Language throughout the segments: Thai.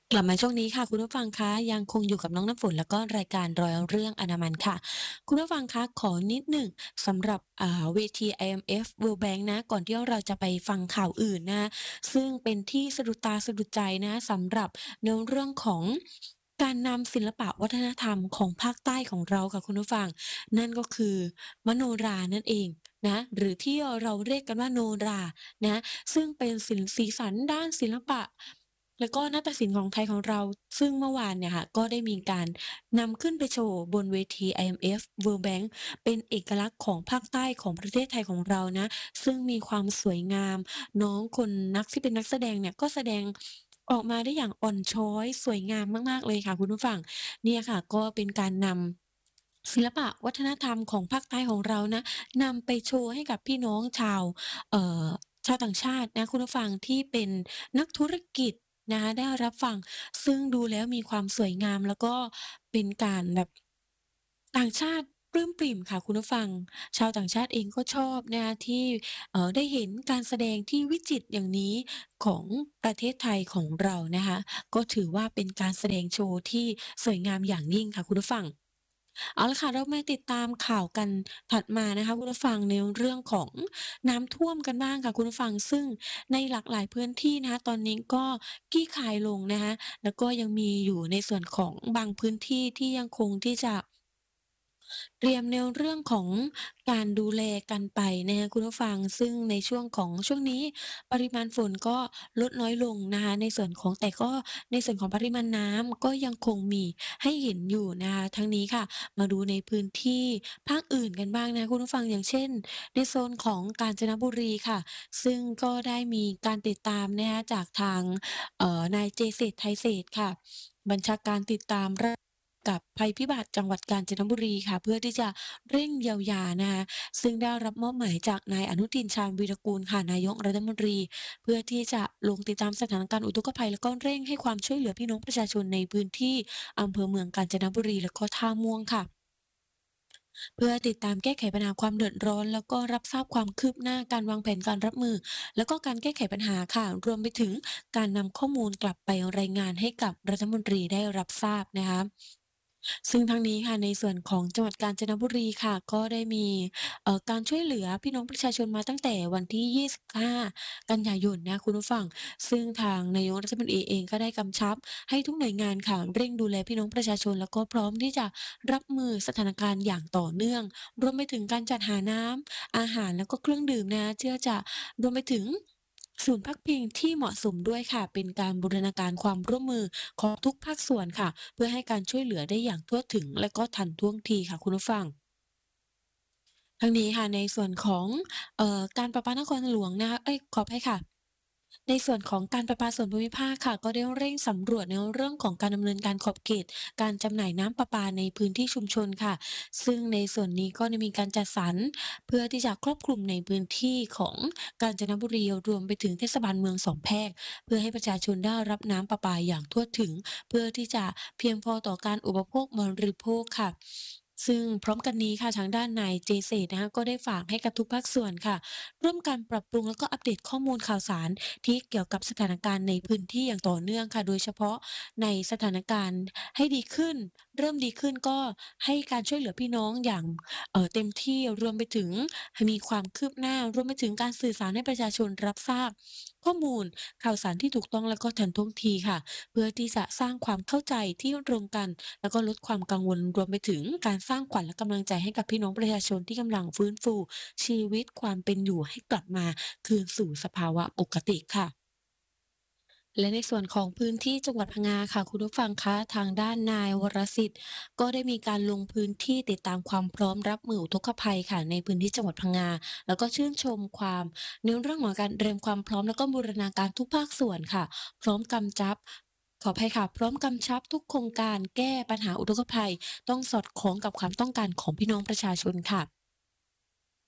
กลับมาช่วงนี้ค่ะคุณผู้ฟังคะยังคงอยู่กับน้องน้ำฝนแล้วก็รายการร้อยเรื่องอนามันค่ะคุณผู้ฟังคะขอนิดหนึ่งสำหรับเวที IMF World Bank นะก่อนที่เราจะไปฟังข่าวอื่นนะคะซึ่งเป็นที่สะดุดตาสะดุดใจนะคะสำหรับในเรื่องของการนำศิลปะวัฒนธรรมของภาคใต้ของเราค่ะคุณผู้ฟังนั่นก็คือมโนรานั่นเองนะหรือที่เราเรียกกันว่าโนรานะซึ่งเป็นสีสันด้านศิลปะ แล้วก็นาฏศิลป์ของไทยของเรา ซึ่งเมื่อวานเนี่ยค่ะก็ได้มีการนำขึ้นไปโชว์บนเวที IMF World Bank เป็นเอกลักษณ์ของภาคใต้ของประเทศไทยของเรานะ ซึ่งมีความสวยงามน้องคนนักที่เป็นนักแสดงเนี่ยก็แสดงออกมาได้อย่างอ่อนช้อยสวยงามมากๆเลยค่ะคุณผู้ฟังเนี่ยค่ะก็เป็นการนำศิลปะวัฒนธรรมของภาคใต้ของเรานะนำไปโชว์ให้กับพี่น้องเอ่อชาวต่างชาตินะคุณผู้ฟังที่เป็นนักธุรกิจ นะคะได้รับฟังซึ่งดูแล้วมีความสวยงามแล้วก็เป็นการแบบต่างชาติปลื้มปริ่มค่ะคุณผู้ฟังชาวต่างชาติเองก็ชอบนะคะที่ได้เห็นการแสดงที่วิจิตรอย่างนี้ของประเทศไทยของเรานะคะก็ถือว่าเป็นการแสดงโชว์ที่สวยงามอย่างยิ่งค่ะคุณผู้ฟัง เอาละค่ะเรามาติดตามข่าวกันถัดมานะคะคุณผู้ฟังในเรื่องของน้ำท่วมกันบ้างค่ะคุณผู้ฟังซึ่งในหลากหลายพื้นที่นะคะตอนนี้ก็คลี่คลายลงนะคะแล้วก็ยังมีอยู่ในส่วนของบางพื้นที่ที่ยังคงที่จะ เตรียมในเรื่องของการดูแลกันไปนะคะคุณผู้ฟังซึ่งในช่วงของช่วงนี้ปริมาณฝนก็ลดน้อยลงนะคะในส่วนของแต่ก็ในส่วนของปริมาณน้ำก็ยังคงมีให้เห็นอยู่นะคะทั้งนี้ค่ะมาดูในพื้นที่ภาคอื่นกันบ้างนะคุณผู้ฟังอย่างเช่นในโซนของกาญจนบุรีค่ะซึ่งก็ได้มีการติดตามนะคะจากทางนายเจเศรษฐ์ไทยเศรษฐ์ค่ะบัญชาการติดตาม กับภัยพิบัติจังหวัดกาญจนบุรีค่ะเพื่อที่จะเร่งเยียวยานะคะซึ่งได้รับมอบหมายจากนายอนุทินชาญวีรกูลค่ะนายกรัฐมนตรีเพื่อที่จะลงติดตามสถานการณ์อุทกภัยแล้วก็เร่งให้ความช่วยเหลือพี่น้องประชาชนในพื้นที่อำเภอเมืองกาญจนบุรีแล้วก็ท่าม่วงค่ะ เพื่อติดตามแก้ไขปัญหาความเดือดร้อนแล้วก็รับทราบความคืบหน้าการวางแผนการรับมือแล้วก็การแก้ไขปัญหาค่ะรวมไปถึงการนำข้อมูลกลับไปรายงานให้กับรัฐมนตรีได้รับทราบนะคะซึ่งทั้งนี้ค่ะในส่วนของจังหวัดกาญจนบุรีค่ะก็ได้มีการช่วยเหลือพี่น้องประชาชนมาตั้งแต่วันที่25กันยายนนะคุณผู้ฟังซึ่งทางนายกรัฐมนตรีเองก็ได้กำชับให้ทุกหน่วยงานค่ะเร่งดูแลพี่น้องประชาชนแล้วก็พร้อมที่จะ รับมือสถานการณ์อย่างต่อเนื่องรวมไปถึงการจัดหาน้ำอาหารแล้วก็เครื่องดื่มนะคะเพื่อจะรวมไปถึงศูนย์พักพิงที่เหมาะสมด้วยค่ะเป็นการบูรณาการความร่วมมือของทุกภาคส่วนค่ะเพื่อให้การช่วยเหลือได้อย่างทั่วถึงและก็ทันท่วงทีค่ะคุณผู้ฟัง ทั้งนี้ค่ะในส่วนของการประปานครหลวงนะคะเอ๊ยขออภัยค่ะในส่วนของการประปาส่วนภูมิภาคค่ะก็ได้เร่งสำรวจในเรื่องของการดำเนินการขอบเขตการจำหน่ายน้ำประปาในพื้นที่ชุมชนค่ะซึ่งในส่วนนี้ก็ได้มีการจัดสรรเพื่อที่จะครอบคลุมในพื้นที่ของกาญจนบุรีรวมไปถึงเทศบาลเมืองสองแพรกเพื่อให้ประชาชนได้รับน้ำประปาอย่างทั่วถึงเพื่อที่จะเพียงพอต่อการอุปโภคบริโภคค่ะ ซึ่งพร้อมกันนี้ค่ะทางด้านนายเจเศรษฐ์นะคะก็ได้ฝากให้กับทุกภาคส่วนค่ะร่วมกันปรับปรุงแล้วก็อัปเดตข้อมูลข่าวสารที่เกี่ยวกับสถานการณ์ในพื้นที่อย่างต่อเนื่องค่ะโดยเฉพาะในสถานการณ์ให้ดีขึ้นเริ่มดีขึ้นก็ให้การช่วยเหลือพี่น้องอย่างเต็มที่รวมไปถึงมีความคืบหน้ารวมไปถึงการสื่อสารให้ประชาชนรับทราบข้อมูลข่าวสารที่ถูกต้องและก็ทันท่วงทีค่ะเพื่อที่จะสร้างความเข้าใจที่ตรงกัน แล้วก็ลดความกังวลรวมไปถึงการสร้างขวัญและกำลังใจให้กับพี่น้องประชาชนที่กำลังฟื้นฟูชีวิตความเป็นอยู่ให้กลับมาคืนสู่สภาวะปกติค่ะและในส่วนของพื้นที่จังหวัดพังงาค่ะคุณผู้ฟังคะทางด้านนายวรสิทธิ์ก็ได้มีการลงพื้นที่ติดตามความพร้อมรับมืออุทกภัยค่ะในพื้นที่จังหวัดพังงาแล้วก็ชื่นชมความในเรื่องของการเตรียมความพร้อมแล้วก็บูรณาการทุกภาคส่วนค่ะพร้อมกำจับ ขออภัยค่ะพร้อมกำชับทุกโครงการแก้ปัญหาอุทกภัยต้องสอดคล้องกับความต้องการของพี่น้องประชาชนค่ะ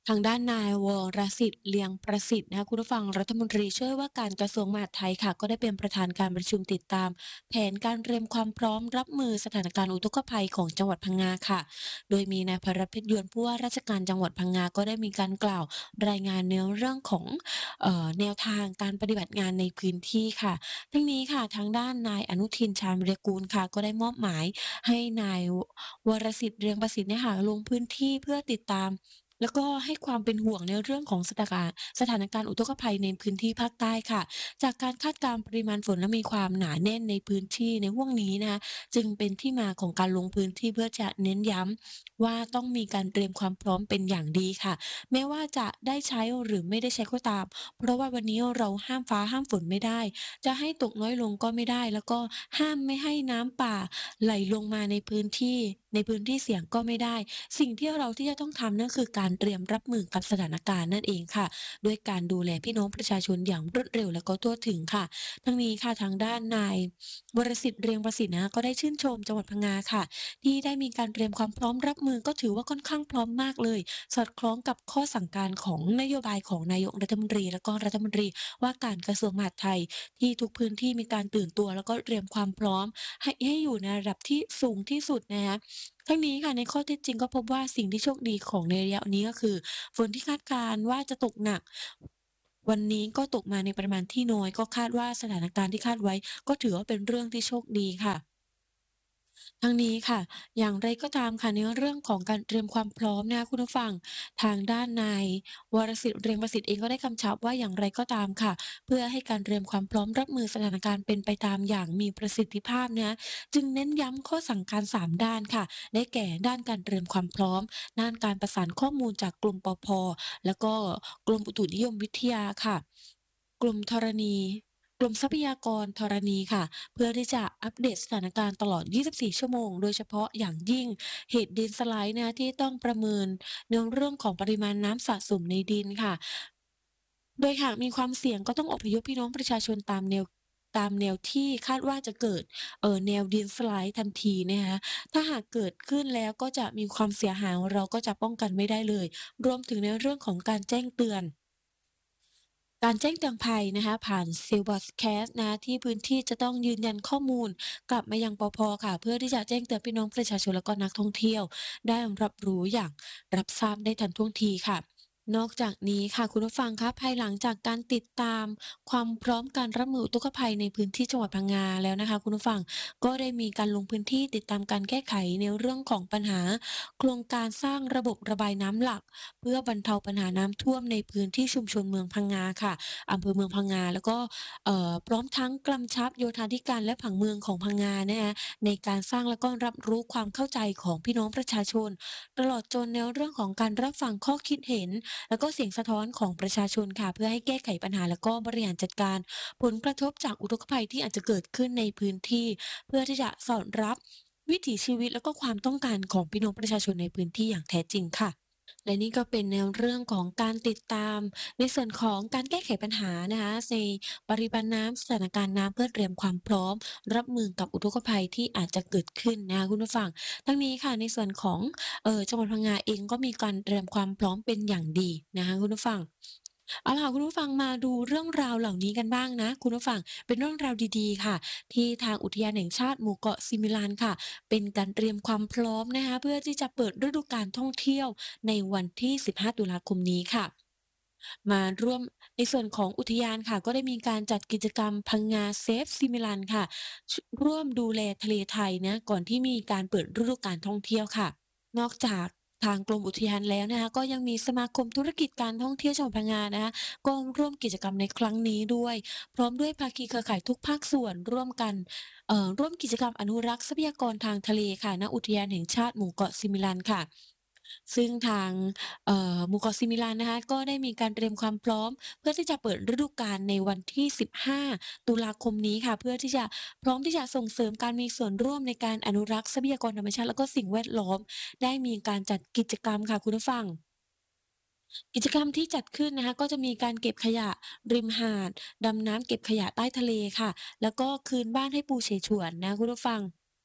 ทางด้านนายวรสิทธิ์เลียงประสิทธิ์นะคะคุณผู้ฟังรัฐมนตรีช่วยว่าการกระทรวงมหาดไทยค่ะก็ได้เป็นประธานการประชุมติดตามแผนการเตรียมความพร้อมรับมือสถานการณ์อุทกภัยของจังหวัดพังงาค่ะโดยมีนายพรัตน์เพชรยวนผู้ว่าราชการจังหวัดพังงาก็ได้มีการกล่าวรายงานในเรื่องของแนวทางการปฏิบัติงานในพื้นที่ค่ะทั้งนี้ค่ะทางด้านนายอนุทินชาญวิรากูลค่ะก็ได้มอบหมายให้นายวรสิทธิ์เรืองประสิทธิ์เนี่ยค่ะลงพื้นที่เพื่อติดตาม แล้วก็ให้ความเป็นห่วงในเรื่องของสถานการณ์อุทกภัยในพื้นที่ภาคใต้ค่ะจากการคาดการณ์ปริมาณฝนและมีความหนาแน่นในพื้นที่ในห่วงนี้นะคะจึงเป็นที่มาของการลงพื้นที่เพื่อจะเน้นย้ำว่าต้องมีการเตรียมความพร้อมเป็นอย่างดีค่ะแม้ว่าจะได้ใช้หรือไม่ได้ใช้ก็ตามเพราะว่าวันนี้เราห้ามฟ้าห้ามฝนไม่ได้จะให้ตกน้อยลงก็ไม่ได้แล้วก็ห้ามไม่ให้น้ำป่าไหลลงมาในพื้นที่เสี่ยงก็ไม่ได้ สิ่งที่เราที่จะต้องทำนั่นคือการเตรียมรับมือกับสถานการณ์นั่นเองค่ะด้วยการดูแลพี่น้องประชาชนอย่างรวดเร็วและก็ทั่วถึงค่ะทั้งนี้ค่ะทางด้านนายวรสิทธิ์เรียงประสิทธิ์นะคะก็ได้ชื่นชมจังหวัดพังงาค่ะที่ได้มีการเตรียมความพร้อมรับมือก็ถือว่าค่อนข้างพร้อมมากเลยสอดคล้องกับข้อสั่งการของนโยบายของนายกรัฐมนตรีและก็รัฐมนตรีว่าการกระทรวงมหาดไทยที่ทุกพื้นที่มีการตื่นตัวแล้วก็เตรียมความพร้อมให้อยู่ในระดับที่สูงที่สุดนะคะ ทั้งนี้ค่ะในข้อเท็จจริงก็พบว่าสิ่งที่โชคดีของในระยะนี้ก็คือฝนที่คาดการณ์ว่าจะตกหนักวันนี้ก็ตกมาในปริมาณที่น้อยก็คาดว่าสถานการณ์ที่คาดไว้ก็ถือว่าเป็นเรื่องที่โชคดีค่ะ ทั้งนี้ค่ะอย่างไรก็ตามค่ะในเรื่องของการเตรียมความพร้อมนะคะคุณผู้ฟังทางด้านนายวรสิทธิ์เรืองประสิทธิ์เองก็ได้กำชับว่าอย่างไรก็ตามค่ะเพื่อให้การเตรียมความพร้อมรับมือสถานการณ์เป็นไปตามอย่างมีประสิทธิภาพนะคะจึงเน้นย้ำข้อสั่งการ3ด้านค่ะได้แก่ด้านการเตรียมความพร้อมด้านการประสานข้อมูลจากกรมปภแล้วก็กรมอุตุนิยมวิทยาค่ะกรมธรณีกรมทรัพยากรธรณีค่ะ เพื่อที่จะอัปเดตสถานการณ์ตลอด 24 ชั่วโมง โดยเฉพาะอย่างยิ่งเหตุดินสไลด์นะคะที่ต้องประเมินในเรื่องของปริมาณน้ำสะสมในดินค่ะ โดยหากมีความเสี่ยงก็ต้องอพยพพี่น้องประชาชนตามแนวที่คาดว่าจะเกิดแนวดินสไลด์ทันทีนะคะถ้าหากเกิดขึ้นแล้วก็จะมีความเสียหายเราก็จะป้องกันไม่ได้เลยรวมถึงในเรื่องของการแจ้งเตือน การแจ้งเตือนภัยนะคะผ่าน Silvercast นะคะที่พื้นที่จะต้องยืนยันข้อมูลกลับมายังปภค่ะเพื่อที่จะแจ้งเตือนพี่น้องประชาชนและก็นักท่องเที่ยวได้รับรู้อย่างรับทราบได้ทันท่วงทีค่ะนอกจากนี้ค่ะคุณผู้ฟังคะภายหลังจากการติดตามความพร้อมการรับมืออุทกภัยในพื้นที่จังหวัดพังงาแล้วนะคะคุณผู้ฟังก็ได้มีการลงพื้นที่ติดตามการแก้ไขในเรื่องของปัญหาโครงการสร้างระบบระบายน้ำหลักเพื่อบรรเทาปัญหาน้ำท่วมในพื้นที่ชุมชนเมืองพังงาค่ะ อำเภอเมืองพังงาแล้วก็พร้อมทั้งกำชับโยธาธิการและผังเมืองของพังงานะคะในการสร้างแล้วก็รับรู้ความเข้าใจของพี่น้องประชาชนตลอดจนในเรื่องของการรับฟังข้อคิดเห็นแล้วก็เสียงสะท้อนของประชาชนค่ะเพื่อให้แก้ไขปัญหาแล้วก็บริหารจัดการผลกระทบจากอุทกภัยที่อาจจะเกิดขึ้นในพื้นที่เพื่อที่จะสอดรับวิถีชีวิตแล้วก็ความต้องการของพี่น้องประชาชนในพื้นที่อย่างแท้จริงค่ะ และนี่ก็เป็นแนวเรื่องของการติดตามในส่วนของการแก้ไขปัญหานะคะในปริมาณน้ำสถานการณ์น้ำเพื่อเตรียมความพร้อมรับมือกับอุทกภัยที่อาจจะเกิดขึ้นนะคะคุณผู้ฟังทั้งนี้ค่ะในส่วนของจังหวัดพังงาเองก็มีการเตรียมความพร้อมเป็นอย่างดีนะคะคุณผู้ฟังเอาล่ะคุณผู้ฟังมาดูเรื่องราวเหล่านี้กันบ้างนะคุณผู้ฟังเป็นเรื่องราวดีๆค่ะที่ทางอุทยานแห่งชาติหมู่เกาะซิมิลันค่ะเป็นการเตรียมความพร้อมนะคะเพื่อที่จะเปิดฤดูกาลท่องเที่ยว ในวันที่ 15 ตุลาคมนี้ค่ะ มาร่วมในส่วนของอุทยานค่ะ ก็ได้มีการจัดกิจกรรมพังงาเซฟซิมิลันค่ะร่วมดูแลทะเลไทยนะก่อนที่มีการเปิดฤดูกาลท่องเที่ยวค่ะ นอกจากทางกรมอุทยานแล้วนะคะก็ยังมีสมาคมธุรกิจการท่องเที่ยวจังหวัดพังงานะคะก็ร่วมกิจกรรมในครั้งนี้ด้วยพร้อมด้วยภาคีเครือข่ายทุกภาคส่วนร่วมกันร่วมกิจกรรมอนุรักษ์ทรัพยากรทางทะเลค่ะณอุทยานแห่งชาติหมู่เกาะซิมิลันค่ะซึ่งทางหมู่เกาะซิมิลันนะคะก็ได้มีการเตรียมความพร้อมเพื่อที่จะเปิดฤดูกาลในวันที่ 15 ตุลาคมนี้ค่ะเพื่อที่จะพร้อมที่จะส่งเสริมการมีส่วนร่วมในการอนุรักษ์ทรัพยากรธรรมชาติและก็สิ่งแวดล้อม ได้มีการจัดกิจกรรมค่ะคุณผู้ฟังกิจกรรมที่จัดขึ้นนะคะก็จะมีการเก็บขยะริมหาดดำน้ำเก็บขยะใต้ทะเลค่ะแล้วก็คืนบ้านให้ปูเสฉวนนะคุณผู้ฟัง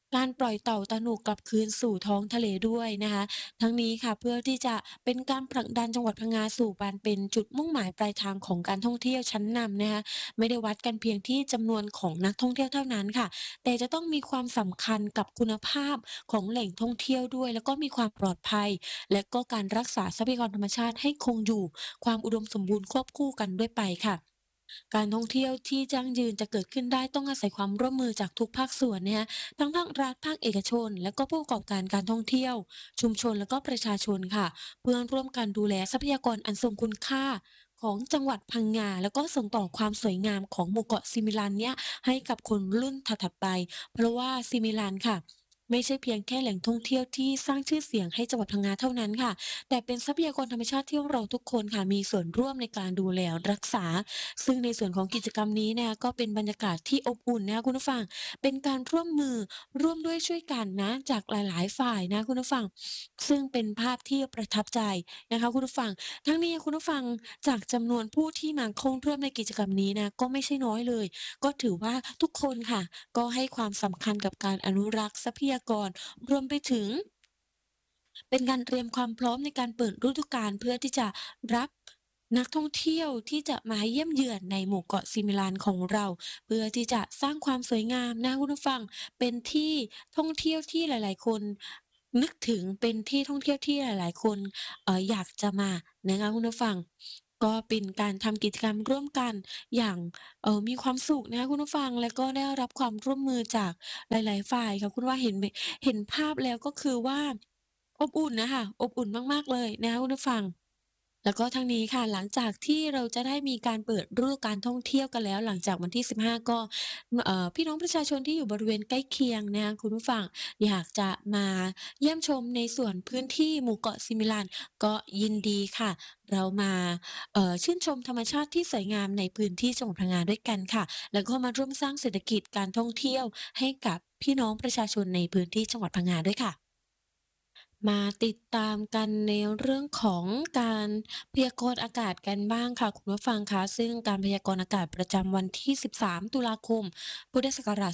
การปล่อยเต่าตะหนุกกลับคืนสู่ท้องทะเลด้วยนะคะทั้งนี้ค่ะเพื่อที่จะเป็นการผลักดันจังหวัดพังงาสู่การเป็นจุดมุ่งหมายปลายทางของการท่องเที่ยวชั้นนำนะคะไม่ได้วัดกันเพียงที่จำนวนของนักท่องเที่ยวเท่านั้นค่ะแต่จะต้องมีความสำคัญกับคุณภาพของแหล่งท่องเที่ยวด้วยแล้วก็มีความปลอดภัยและก็การรักษาทรัพยากรธรรมชาติให้คงอยู่ความอุดมสมบูรณ์ควบคู่กันด้วยไปค่ะ การท่องเที่ยวที่ยั่งยืนจะเกิดขึ้นได้ต้องอาศัยความร่วมมือจากทุกภาคส่วนนะคะทั้งภาครัฐภาคเอกชนและก็ผู้ประกอบการการท่องเที่ยวชุมชนและก็ประชาชนค่ะเพื่อร่วมกันดูแลทรัพยากรอันทรงคุณค่าของจังหวัดพังงาแล้วก็ส่งต่อความสวยงามของหมู่เกาะซิมิลันเนี่ยให้กับคนรุ่นถัดๆไปเพราะว่าซิมิลันค่ะไม่ใช่เพียงแค่แหล่งท่องเที่ยวที่สร้างชื่อเสียงให้จังหวัดพังงาเท่านั้นค่ะแต่เป็นทรัพยากรธรรมชาติที่เราทุกคนค่ะมีส่วนร่วมในการดูแลรักษา ซึ่งในส่วนของกิจกรรมนี้เนี่ยก็เป็นบรรยากาศที่อบอุ่นนะคะคุณผู้ฟังเป็นการร่วมมือร่วมด้วยช่วยกันนะจากหลายๆฝ่ายนะคุณผู้ฟังซึ่งเป็นภาพที่ประทับใจนะคะคุณผู้ฟังทั้งนี้คุณผู้ฟังจากจำนวนผู้ที่มาเข้าร่วมในกิจกรรมนี้นะก็ไม่ใช่น้อยเลยก็ถือว่าทุกคนค่ะก็ให้ความสำคัญกับการอนุรักษ์ทรัพยากรรวมไปถึง เป็นการเตรียมความพร้อมในการเปิดฤดูกาลเพื่อที่จะรับนักท่องเที่ยวที่จะมาเยี่ยมเยือนในหมู่เกาะซิมิลันของเราเพื่อที่จะสร้างความสวยงามนะคุณผู้ฟังเป็นที่ท่องเที่ยวที่หลายๆคนนึกถึงเป็นที่ท่องเที่ยวที่หลายๆคนอยากจะมานะคะคุณผู้ฟังก็เป็นการทำกิจกรรมร่วมกันอย่างมีความสุขนะคะคุณผู้ฟังแล้วก็ได้รับความร่วมมือจากหลายๆฝ่ายค่ะคุณว่าเห็นไหมเห็นภาพแล้วก็คือว่า อบอุ่นน่ะค่ะอบอุ่นมากๆเลยนะคะคุณผู้ฟังแล้วก็ทั้งนี้ค่ะหลังจากที่เราจะได้มีการเปิดฤดูการท่องเที่ยวกันแล้วหลังจากวันที่15ก็พี่น้องประชาชนที่อยู่บริเวณใกล้เคียงนะคะคุณผู้ฟังอยากจะมาเยี่ยมชมในส่วนพื้นที่หมู่เกาะซิมิลันก็ยินดีค่ะเรามาชื่นชมธรรมชาติที่สวยงามในพื้นที่จังหวัดพังงาด้วยกันค่ะแล้วก็มาร่วมสร้างเศรษฐกิจการท่องเที่ยวให้กับพี่น้องประชาชนในพื้นที่จังหวัดพังงาด้วยค่ะ มาติดตามกันในเรื่องของการพยากรณ์อากาศกันบ้างค่ะคุณผู้ฟังคะซึ่งการพยากรณ์อากาศประจำวันที่ 13 ตุลาคม พุทธศักราช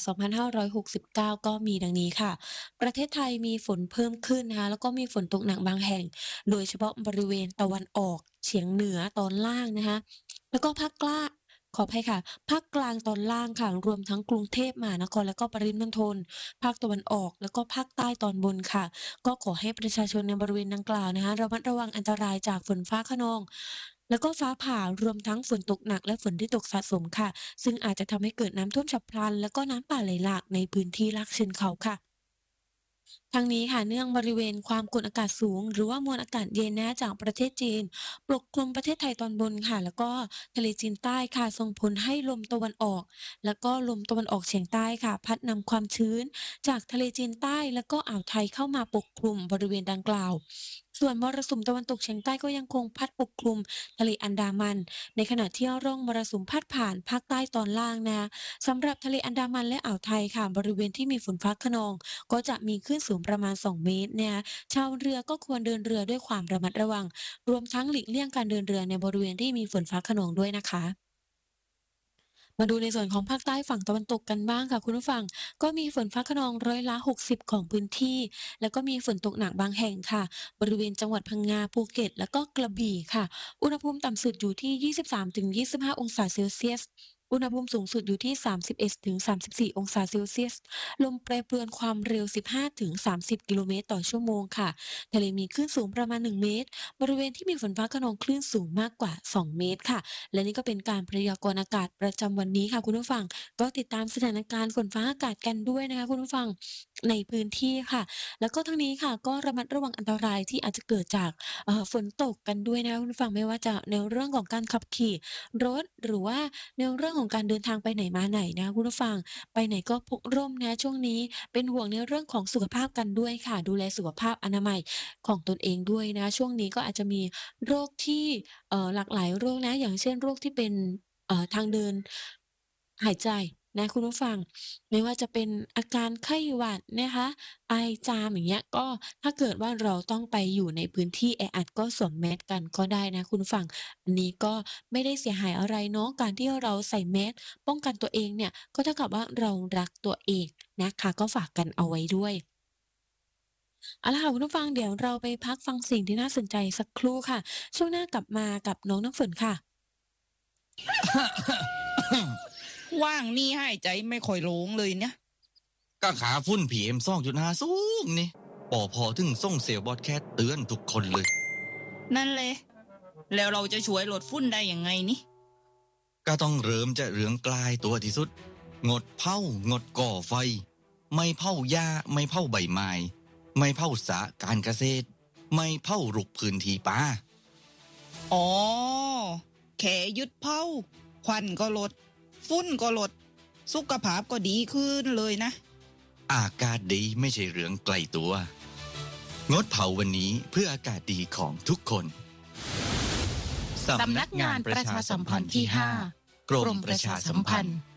2569 ก็มีดังนี้ค่ะ ประเทศไทยมีฝนเพิ่มขึ้นนะคะแล้วก็มีฝนตกหนักบางแห่ง โดยเฉพาะบริเวณตะวันออกเฉียงเหนือตอนล่างนะคะแล้วก็ภาคกล้าขออภัยค่ะภาคกลางตอนล่างค่ะรวมทั้งกรุงเทพมหานครและก็ปริมณฑลภาคตะวันออกแล้วก็ภาคใต้ตอนบนค่ะ ก็ขอให้ประชาชนในบริเวณดังกล่าวนะคะระมัดระวังอันตรายจากฝนฟ้าคะนองแล้วก็ฟ้าผ่ารวมทั้งฝนตกหนักและฝนที่ตกสะสมค่ะซึ่งอาจจะทำให้เกิดน้ำท่วมฉับพลันแล้วก็น้ำป่าไหลหลากในพื้นที่ลากเชิงเขาค่ะ ทั้งนี้ค่ะเนื่องบริเวณความกดอากาศสูงหรือว่ามวลอากาศเย็นนะจากประเทศจีนปกคลุมประเทศไทยตอนบนค่ะแล้วก็ทะเลจีนใต้ค่ะส่งผลให้ลมตะวันออกแล้วก็ลมตะวันออกเฉียงใต้ค่ะพัดนำความชื้นจากทะเลจีนใต้แล้วก็อ่าวไทยเข้ามาปกคลุมบริเวณดังกล่าวส่วนมรสุมตะวันตกเฉียงใต้ก็ยังคงพัดปกคลุมทะเลอันดามันในขณะที่ร่องมรสุมพาดผ่านภาคใต้ตอนล่างนะสำหรับทะเลอันดามันและอ่าวไทยค่ะบริเวณที่มีฝนฟ้าคะนอง ก็จะมีคลื่นสูงประมาณ2เมตรนะคะชาวเรือก็ควรเดินเรือด้วยความระมัดระวัง รวมทั้งหลีกเลี่ยงการเดินเรือในบริเวณที่มีฝนฟ้าคะนองด้วยนะคะ มาดูในส่วนของภาคใต้ฝั่งตะวันตกกันบ้างค่ะคุณผู้ฟังก็มีฝนฟ้าคะนองร้อยละ60ของพื้นที่แล้วก็มีฝนตกหนักบางแห่งค่ะบริเวณจังหวัดพังงาภูเก็ตแล้วก็กระบี่ค่ะอุณหภูมิต่ำสุดอยู่ที่23-25องศาเซลเซียสอุณหภูมิสูงสุดอยู่ที่31-34องศาเซลเซียสลมแปรปรวนความเร็ว15-30กิโลเมตรต่อชั่วโมงค่ะทะเลมีคลื่นสูงประมาณ1เมตรบริเวณที่มีฝนฟ้าคะนองคลื่นสูงมากกว่า2เมตรค่ะ และนี่ก็เป็นการพยากรณ์อากาศประจำวันนี้ค่ะคุณผู้ฟังก็ติดตามสถานการณ์ฝนฟ้าอากาศกันด้วยนะคะคุณผู้ฟังในพื้นที่ค่ะแล้วก็ทั้งนี้ค่ะก็ระมัดระวังอันตรายที่อาจจะเกิดจากฝนตกกันด้วยนะคะคุณผู้ฟังไม่ว่าจะในเรื่องของการขับขี่รถหรือว่าในเรื่องของการเดินทางไปไหนมาไหนนะคะคุณผู้ฟังไปไหนก็พกร่มนะช่วงนี้เป็นห่วงในเรื่องของสุขภาพกันด้วยค่ะดูแลสุขภาพอนามัยของตนเองด้วยนะช่วงนี้ก็อาจจะมีโรคที่ หลากหลายโรคนะอย่างเช่นโรคที่เป็นทางเดินหายใจนะคุณผู้ฟังไม่ว่าจะเป็นอาการไข้หวัดนะคะไอจามอย่างเงี้ยก็ถ้าเกิดว่าเราต้องไปอยู่ในพื้นที่แออัดก็สวมแมสกันก็ได้นะคุณผู้ฟังอันนี้ก็ไม่ได้เสียหายอะไรเนาะการที่เราใส่แมสป้องกันตัวเองเนี่ยก็เท่ากับว่าเรารักตัวเองนะคะก็ฝากกันเอาไว้ด้วยเอาละค่ะคุณผู้ฟังเดี๋ยวเราไปพักฟังสิ่งที่น่าสนใจสักครู่ค่ะช่วงหน้ากลับมากับน้องน้ำฝนค่ะว่างนี่หายใจไม่ค่อยโล่งเลยเนี่ยก็ขาฝุ่น PM 2.5สูงนี่ปอพอถึงส่งเสียบอดแคสเตือนทุกคนเลยนั่นเลยแล้วเราจะช่วยลดฝุ่นได้ยังไงนี่ก็ต้องเริ่มจะเรื่องกลายตัวที่สุด งดเผางดก่อไฟ ไม่เผาหญ้าไม่เผาใบไม้ไม่เผาสาการเกษตร ไม่เผารุกพื้นที่ป่าอ๋อแค่หยุดเผาควันก็ลดฝุ่นก็ลดสุขภาพก็ดีขึ้นเลยนะอากาศดีไม่ใช่เรื่องไกลตัว งดเผาวันนี้เพื่ออากาศดีของทุกคนสำนักงานประชาสัมพันธ์ที่ 5 กรมประชาสัมพันธ์